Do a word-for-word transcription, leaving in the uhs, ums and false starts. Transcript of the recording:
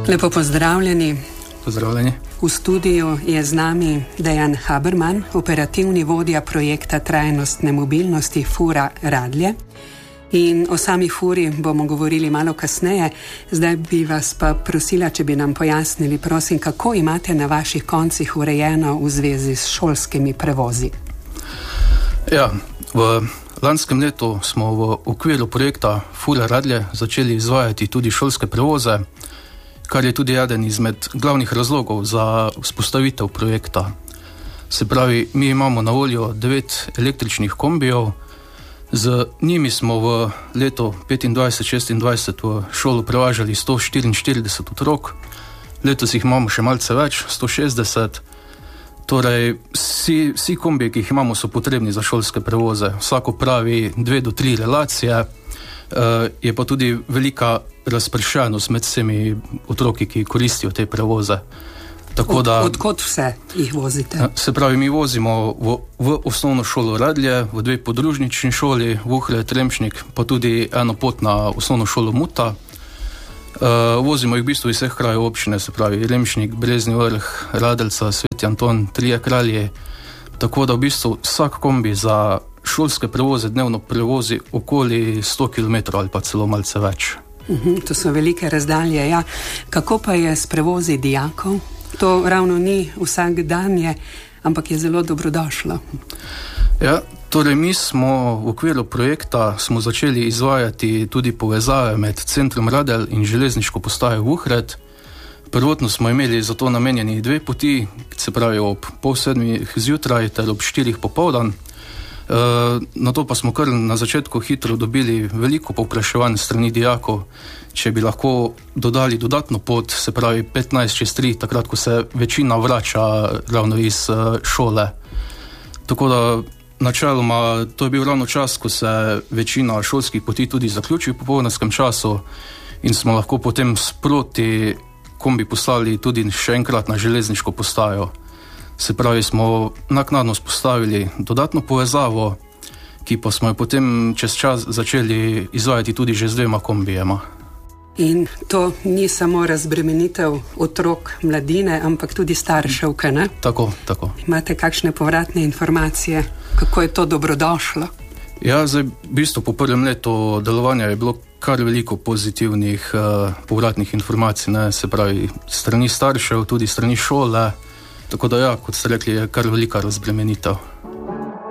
Lepo pozdravljeni. Pozdravljeni. V studiu je z nami Dejan Haberman, operativni vodja projekta trajnostne mobilnosti Fura Radlje. In o sami Furi bomo govorili malo kasneje. Zdaj bi vas pa prosila, če bi nam pojasnili, prosim, kako imate na vaših koncih urejeno v zvezi s šolskimi prevozi. Ja, v lanskem letu smo v okviru projekta Fura Radlje začeli izvajati tudi šolske prevoze, kar je tudi eden izmed glavnih razlogov za vzpostavitev projekta. Se pravi, mi imamo na voljo devet električnih kombijev, z njimi smo v letu petindvajset šestindvajset v šolo prevažali sto štiriinštirideset otrok, letos jih imamo še malce več, sto šestdeset. Torej, vsi, vsi kombiji, ki jih imamo, so potrebni za šolske prevoze. Vsako pravi dve do tri relacije, je pa tudi velika razpršenost med vsemi otroki, ki koristijo te prevoze. Tako da, Od, odkot vse jih vozite? Se pravi, mi vozimo v, v osnovno šolo Radlje, v dve podružnični šoli, Vuhred, Remšnik, pa tudi eno pot na osnovno šolo Muta. Uh, vozimo jih v bistvu iz vseh krajev občine, se pravi Remšnik, Brezni Vrh, Radelca, Sveti Anton, Trije Kralji. Tako da v bistvu vsak kombi za šolske prevoze dnevno prevozi okoli sto kilometrov ali pa celo malce več. Uhum, to so velike razdalje, ja. Kako pa je s prevozi dijakov? To ravno ni vsak dan je, ampak je zelo dobrodošlo. Ja, torej mi smo v okviru projekta smo začeli izvajati tudi povezave med centrom Radelj in železniško postajo Vuhred. Prvotno smo imeli za to namenjeni dve poti, se pravi ob pol sedmih zjutraj ter ob štirih popoldan. E, na to pa smo kar na začetku hitro dobili veliko povpraševanj strani dijakov, če bi lahko dodali dodatno pot, se pravi petnajst čez tri, takrat, ko se večina vrača ravno iz šole. Tako da načeloma to je bil ravno čas, ko se večina šolskih poti tudi zaključi v popoldanskem času in smo lahko potem sproti kombi poslali tudi še enkrat na železniško postajo. Se pravi, smo naknadno spostavili dodatno povezavo, ki pa smo jo potem čez čas začeli izvajati tudi že z dvema kombijema. In to ni samo razbremenitev otrok, mladine, ampak tudi starševke, ne? Tako, tako. Imate kakšne povratne informacije, kako je to dobrodošlo? Ja, zdaj, v bistvu po prvem letu delovanja je bilo kar veliko pozitivnih uh, povratnih informacij, ne? Se pravi, strani staršev, tudi strani šole, tako da ja, kot ste rekli, je kar velika razbremenitev.